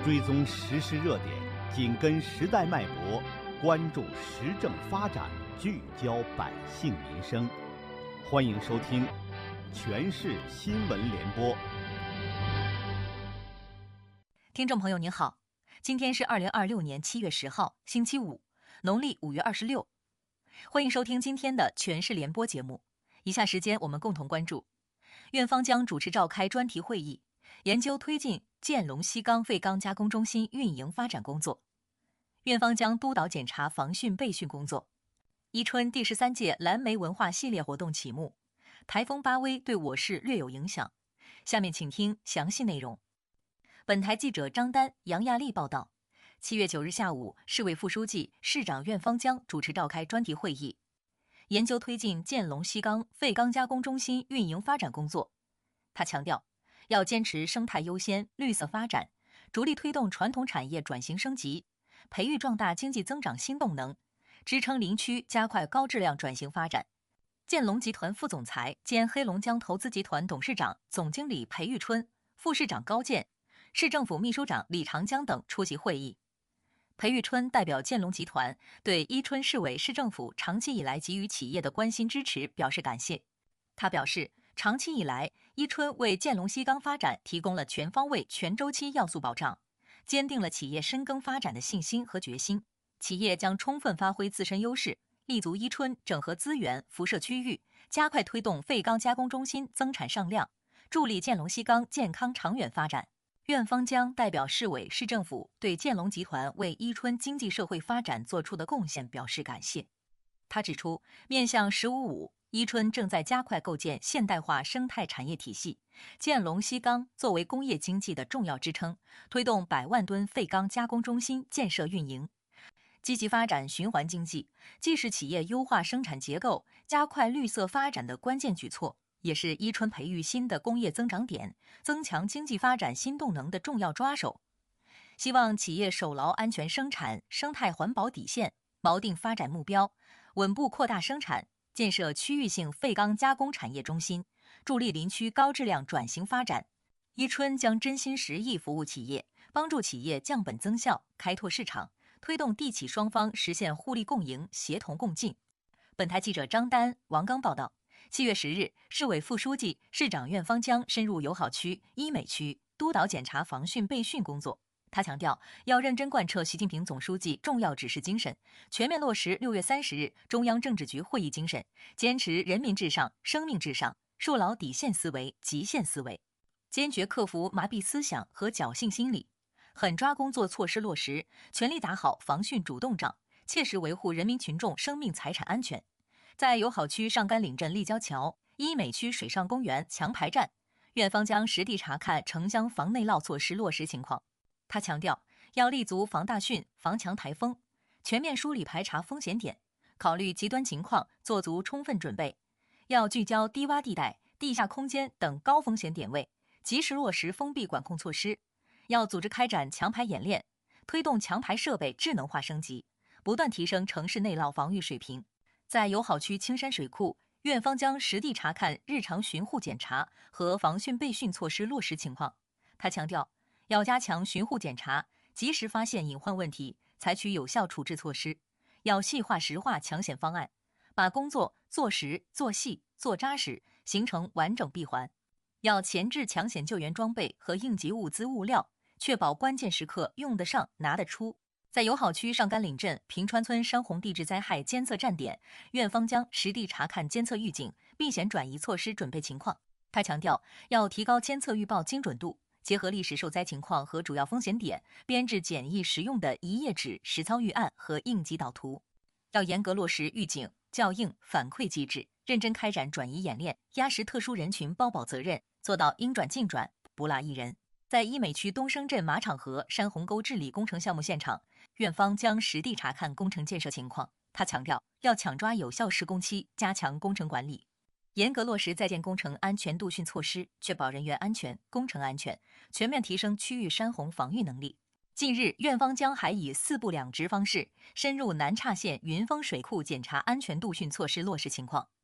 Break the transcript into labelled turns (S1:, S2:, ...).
S1: 追踪时事热点，紧跟时代脉搏，关注时政发展，聚焦百姓民生。欢迎收听《全市新闻联播》。
S2: 听众朋友您好，今天是2026年7月10号，星期五，农历5月26。欢迎收听今天的《全市联播》节目。以下时间我们共同关注：院方将主持召开专题会议，研究推进建龙西钢废钢加工中心运营发展工作。院方将督导检查防汛备汛工作。伊春第13届蓝莓文化系列活动启幕。台风巴威对我市略有影响。下面请听详细内容。本台记者张丹、杨亚丽报道。7月9日下午，市委副书记、市长苑方江主持召开专题会议，研究推进建龙西钢废钢加工中心运营发展工作。他强调，要坚持生态优先、绿色发展，着力推动传统产业转型升级，培育壮大经济增长新动能，支撑林区加快高质量转型发展。建龙集团副总裁兼黑龙江投资集团董事长、总经理裴玉春、副市长高健、市政府秘书长李长江等出席会议。裴玉春代表建龙集团对伊春市委市政府长期以来给予企业的关心支持表示感谢。他表示，长期以来，伊春为建龙西钢发展提供了全方位、全周期要素保障，坚定了企业深耕发展的信心和决心。企业将充分发挥自身优势，立足伊春整合资源、辐射区域，加快推动废钢加工中心增产上量，助力建龙西钢健康长远发展。苑方江代表市委市政府对建龙集团为伊春经济社会发展做出的贡献表示感谢。他指出，面向“十五五”，伊春正在加快构建现代化生态产业体系，建龙西钢作为工业经济的重要支撑，推动100万吨废钢加工中心建设运营。积极发展循环经济，既是企业优化生产结构、加快绿色发展的关键举措，也是伊春培育新的工业增长点、增强经济发展新动能的重要抓手。希望企业守牢安全生产、生态环保底线，锚定发展目标，稳步扩大生产，建设区域性废钢加工产业中心，助力林区高质量转型发展。伊春将真心实意服务企业，帮助企业降本增效、开拓市场，推动地企双方实现互利共赢、协同共进。本台记者张丹、王刚报道。7月10日，市委副书记、市长苑方江深入友好区、医美区，督导检查防汛备汛工作。他强调，要认真贯彻习近平总书记重要指示精神，全面落实6月30日中央政治局会议精神，坚持人民至上、生命至上，树牢底线思维、极限思维，坚决克服麻痹思想和侥幸心理，狠抓工作措施落实，全力打好防汛主动仗，切实维护人民群众生命财产安全。在友好区上甘岭镇立交桥、医美区水上公园强排站，苑方将实地查看城乡防内涝措施落实情况。他强调，要立足防大汛、防强台风，全面梳理排查风险点，考虑极端情况，做足充分准备。要聚焦低洼地带、地下空间等高风险点位，及时落实封闭管控措施。要组织开展强排演练，推动强排设备智能化升级，不断提升城市内涝防御水平。在友好区青山水库，苑方将实地查看日常巡护检查和防汛备汛措施落实情况。他强调，要加强巡护检查，及时发现隐患问题，采取有效处置措施。要细化实化抢险方案，把工作做实、做细、做扎实，形成完整闭环。要前置抢险救援装备和应急物资物料，确保关键时刻用得上、拿得出。在友好区上甘岭镇平川村山洪地质灾害监测站点，苑方将实地查看监测预警、避险转移措施准备情况。他强调，要提高监测预报精准度，结合历史受灾情况和主要风险点，编制简易实用的一页纸实操预案和应急导图。要严格落实预警、校应、反馈机制，认真开展转移演练，压实特殊人群包保责任，做到应转尽转，不落一人。在医美区东升镇马场河山洪沟治理工程项目现场，苑方将实地查看工程建设情况。他强调，要抢抓有效施工期，加强工程管理，严格落实在建工程安全度汛措施，确保人员安全、工程安全，全面提升区域山洪防御能力。近日，苑方将还以4部2值方式深入南岔县云峰水库检查安全度汛措施落实情况。